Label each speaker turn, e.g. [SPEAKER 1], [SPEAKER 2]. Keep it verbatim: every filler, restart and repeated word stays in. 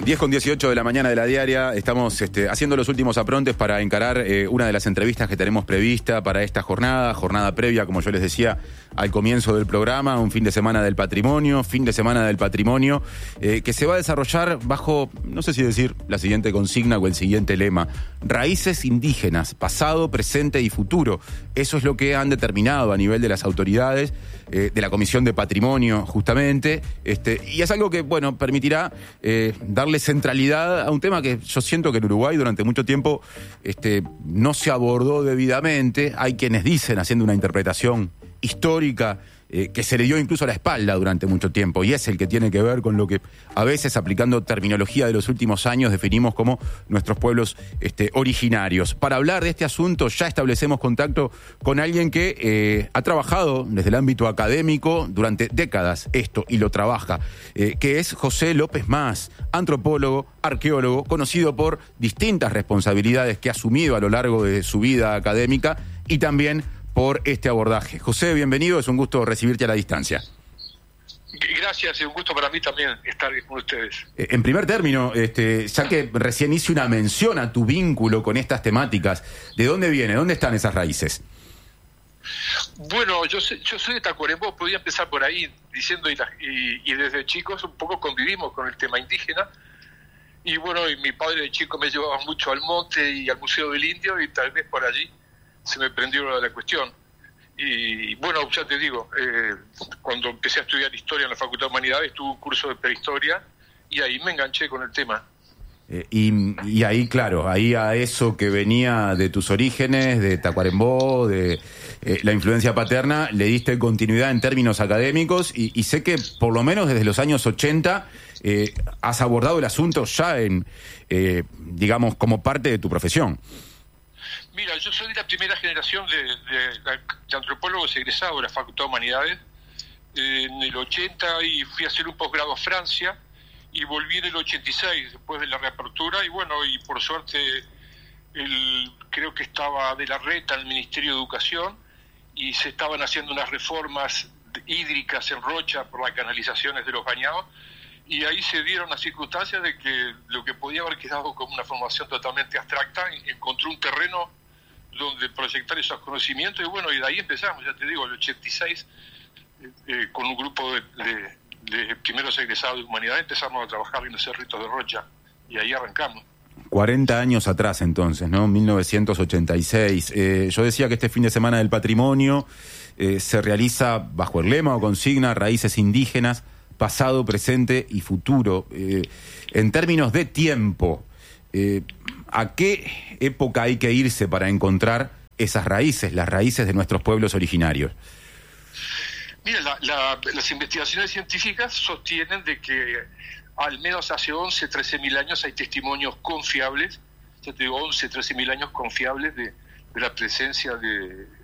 [SPEAKER 1] diez con dieciocho de la mañana de la diaria, estamos este, haciendo los últimos aprontes para encarar eh, una de las entrevistas que tenemos prevista para esta jornada, jornada previa, como yo les decía, al comienzo del programa, un fin de semana del patrimonio, fin de semana del patrimonio, eh, que se va a desarrollar bajo, no sé si decir la siguiente consigna o el siguiente lema: raíces indígenas, pasado, presente y futuro. Eso es lo que han determinado a nivel de las autoridades, eh, de la Comisión de Patrimonio, justamente, este, y es algo que, bueno, permitirá eh, darle centralidad a un tema que yo siento que en Uruguay durante mucho tiempo este, no se abordó debidamente. Hay quienes dicen, haciendo una interpretación histórica, eh, que se le dio incluso a la espalda durante mucho tiempo, y es el que tiene que ver con lo que a veces, aplicando terminología de los últimos años, definimos como nuestros pueblos este, originarios. Para hablar de este asunto ya establecemos contacto con alguien que eh, ha trabajado desde el ámbito académico durante décadas esto y lo trabaja, eh, que es José López Mas, antropólogo, arqueólogo, conocido por distintas responsabilidades que ha asumido a lo largo de su vida académica y también por este abordaje. José, bienvenido, es un gusto recibirte a la distancia.
[SPEAKER 2] Gracias, es un gusto para mí también estar con ustedes.
[SPEAKER 1] En primer término, este, ya que recién hice una mención a tu vínculo con estas temáticas, ¿de dónde viene? ¿Dónde están esas raíces?
[SPEAKER 2] Bueno, yo, sé, yo soy de Tacuarembó, podía empezar por ahí diciendo, y, la, y, y desde chicos un poco convivimos con el tema indígena, y bueno, y mi padre de chico me llevaba mucho al monte y al Museo del Indio, y tal vez por allí se me prendió la cuestión. Y bueno, ya te digo, eh, cuando empecé a estudiar historia en la Facultad de Humanidades, tuve un curso de prehistoria y ahí me enganché con el tema.
[SPEAKER 1] Eh, y, y ahí, claro, ahí a eso que venía de tus orígenes, de Tacuarembó, de eh, la influencia paterna, le diste continuidad en términos académicos, y, y sé que por lo menos desde los años ochenta eh, has abordado el asunto ya en, eh, digamos, como parte de tu profesión.
[SPEAKER 2] Mira, yo soy de la primera generación de, de, de antropólogos egresados de la Facultad de Humanidades. Eh, en el ochenta y fui a hacer un posgrado a Francia y volví en el ochenta y seis después de la reapertura, y bueno, y por suerte el, creo que estaba de la reta en el Ministerio de Educación y se estaban haciendo unas reformas hídricas en Rocha por las canalizaciones de los bañados, y ahí se dieron las circunstancias de que lo que podía haber quedado como una formación totalmente abstracta encontró un terreno donde proyectar esos conocimientos, y bueno, y de ahí empezamos, ya te digo, el ochenta y seis, eh, eh, con un grupo de, de, de primeros egresados de humanidad empezamos a trabajar en los cerritos de Rocha, y ahí arrancamos.
[SPEAKER 1] cuarenta años atrás entonces, ¿no? mil novecientos ochenta y seis. Eh, yo decía que este fin de semana del patrimonio eh, se realiza bajo el lema o consigna raíces indígenas, pasado, presente y futuro. Eh, en términos de tiempo, eh, ¿a qué época hay que irse para encontrar esas raíces, las raíces de nuestros pueblos originarios?
[SPEAKER 2] Mira, la, la, las investigaciones científicas sostienen de que al menos hace once, trece mil años hay testimonios confiables, ya te digo, once, trece mil años confiables de, de la presencia de,